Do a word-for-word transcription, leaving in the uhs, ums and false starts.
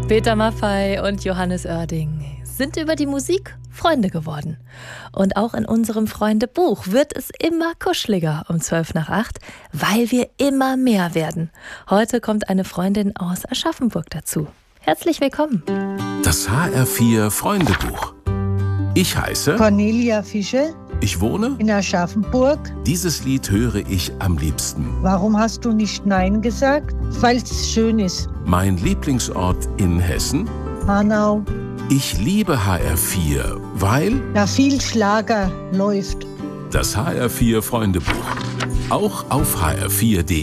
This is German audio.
Peter Maffay und Johannes Oerding sind über die Musik Freunde geworden. Und auch in unserem Freundebuch wird es immer kuscheliger um zwölf nach acht, weil wir immer mehr werden. Heute kommt eine Freundin aus Aschaffenburg dazu. Herzlich willkommen. Das H R vier Freundebuch. Ich heiße Cornelia Fischer. Ich wohne in Aschaffenburg. Dieses Lied höre ich am liebsten. Warum hast du nicht Nein gesagt? Weil es schön ist. Mein Lieblingsort in Hessen? Hanau. Ich liebe H R vier, weil da viel Schlager läuft. Das H R vier Freundebuch. Auch auf h r vier punkt de.